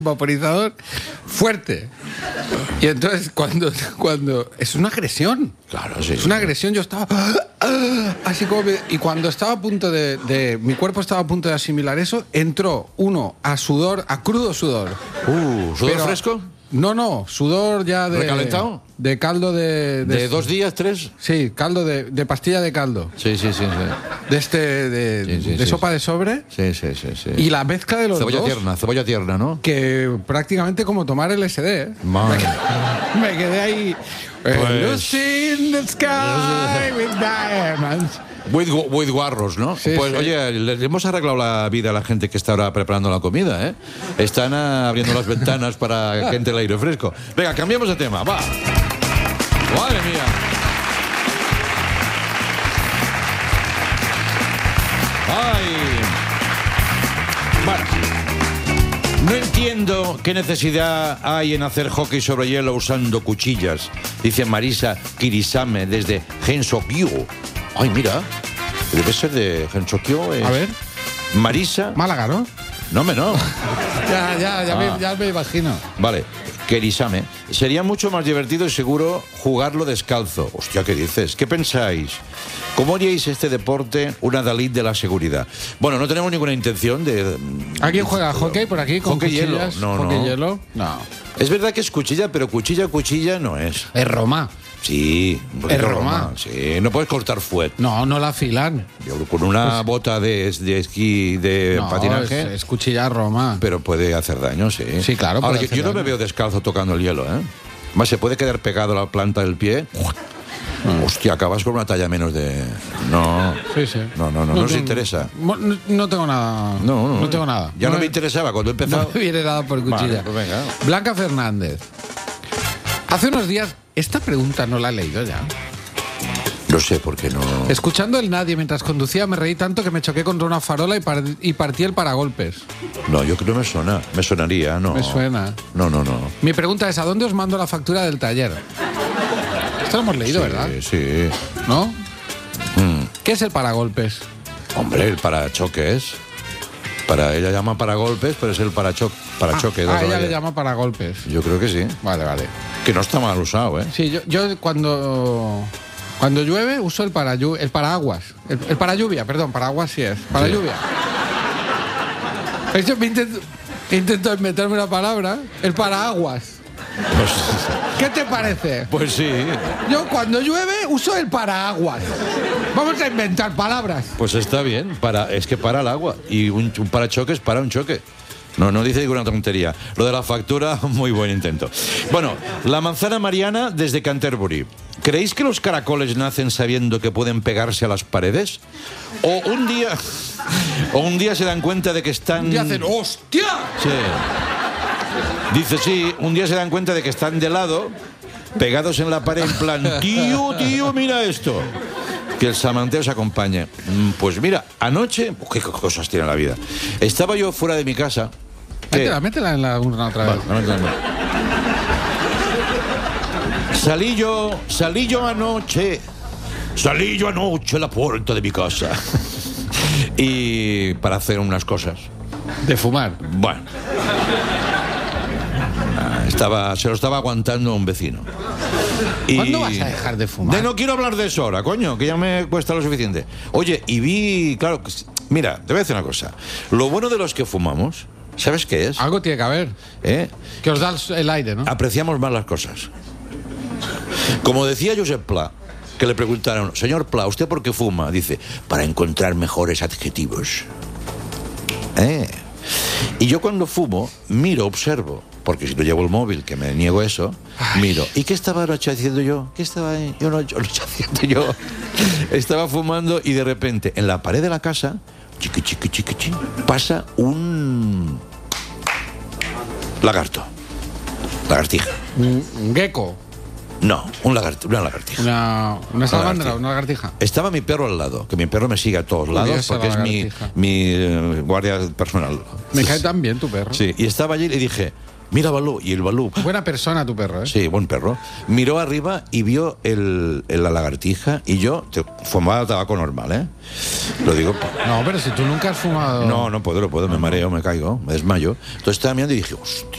vaporizador fuerte. Y entonces cuando es una agresión. Claro, sí. Es una agresión. Yo estaba así como y cuando estaba a punto de mi cuerpo estaba a punto de asimilar eso, entró uno a sudor, a crudo sudor. ¿Sudor fresco? No, sudor ya de... ¿Recalentado? De caldo de... ¿De 2 días, 3? Sí, caldo de pastilla de caldo. Sí. De sopa de sobre. Sí. Y la mezcla de los Cebolla tierna, ¿no? Que prácticamente como tomar LSD, ¿eh? Me quedé ahí. Lucy in the sky with diamonds. With guarros, ¿no? Sí, pues sí. oye, le hemos arreglado la vida a la gente que está ahora preparando la comida, ¿eh? Están abriendo las ventanas para que entre el aire fresco. Venga, cambiamos de tema, va. Madre mía. Ay. Bueno. No entiendo qué necesidad hay en hacer hockey sobre hielo usando cuchillas, dice Marisa Kirisame desde Hensokyo. Ay, mira, debe ser de Hensokyo. A ver. Marisa. Málaga, ¿no? No, no. Ya me imagino. Vale, Kirisame. Sería mucho más divertido y seguro jugarlo descalzo. Hostia, ¿qué dices? ¿Qué pensáis? ¿Cómo haríais este deporte una Dalí de la seguridad? Bueno, no tenemos ninguna intención de... ¿Alguien juega hockey por aquí con hockey cuchillas? hielo. ¿Hockey hielo? No. Es verdad que es cuchilla, pero cuchilla no es. Es Roma. Sí, Es Roma. Sí, no puedes cortar fuet. No la afilan. Con una bota de esquí, de patinaje. Es cuchilla Roma. Pero puede hacer daño, sí. Sí, claro. Ahora, yo no me veo descalzo tocando el hielo, ¿eh? Más se puede quedar pegado a la planta del pie. Hostia, acabas con una talla menos de... No. Sí. No os interesa. No tengo nada. No tengo nada. Ya no me interesaba cuando he empezado. No me viene nada por cuchilla. Vale, pues venga. Blanca Fernández. Hace unos días, esta pregunta no la he leído ya. No sé por qué no... Escuchando el nadie mientras conducía me reí tanto que me choqué contra una farola y partí el paragolpes. No, yo creo que no me suena. Me sonaría, no. Me suena. No. Mi pregunta es, ¿a dónde os mando la factura del taller? Esto lo hemos leído, ¿verdad? Sí. ¿No? ¿Qué es el paragolpes? Hombre, el parachoques. Ella llama paragolpes, pero es el parachoque. Ella le llama paragolpes. Yo creo que sí. Vale. Que no está mal usado, ¿eh? Sí, yo cuando llueve uso el paraguas. El paralluvia, perdón, paraguas sí es. Para lluvia. Yo intento inventarme una palabra. El paraguas. Pues, ¿Qué te parece? pues sí. Yo cuando llueve uso el paraguas. Vamos a inventar palabras. Pues está bien. Es que para el agua. Y un parachoques para un choque. No dice ninguna tontería. Lo de la factura, muy buen intento. Bueno, la manzana Mariana desde Canterbury. ¿Creéis que los caracoles nacen sabiendo que pueden pegarse a las paredes? ¿O un día se dan cuenta de que están... Y hacen ¡hostia! Sí. Dice, sí, un día se dan cuenta de que están de lado, pegados en la pared, en plan, tío, mira esto. Que el samanteo se acompañe. Pues mira, anoche... ¿Qué cosas tiene la vida? Estaba yo fuera de mi casa. Métela en la urna otra vez. Vale, Salí yo anoche a la puerta de mi casa. Y para hacer unas cosas. De fumar. Bueno. Se lo estaba aguantando un vecino. ¿Cuándo vas a dejar de fumar? No quiero hablar de eso ahora, coño, que ya me cuesta lo suficiente. Oye, y vi, claro, mira, te voy a decir una cosa. Lo bueno de los que fumamos, ¿sabes qué es? Algo tiene que haber. Que os da el aire, ¿no? Apreciamos más las cosas. Como decía Josep Pla, que le preguntaron, señor Pla, ¿usted por qué fuma? Dice, para encontrar mejores adjetivos. Y yo cuando fumo, observo, porque si no llevo el móvil, que me niego eso, miro. ¿Y qué estaba anoche haciendo yo? ¿Qué estaba anoche haciendo yo? Estaba fumando y de repente, en la pared de la casa, chiqui, pasa un lagartija. Un gecko. No, una lagartija. Una salamandra, una lagartija. Estaba mi perro al lado, que mi perro me sigue a todos lados porque es mi guardia personal. Me cae tan bien tu perro. Sí, y estaba allí y le dije, mira Balú, y el Balú... Buena persona tu perro, ¿eh? Sí, buen perro. Miró arriba y vio la lagartija y yo fumaba tabaco normal, ¿eh? Lo digo... No, pero si tú nunca has fumado... No puedo, me mareo, me caigo, me desmayo. Entonces estaba mirando y dije, hostia.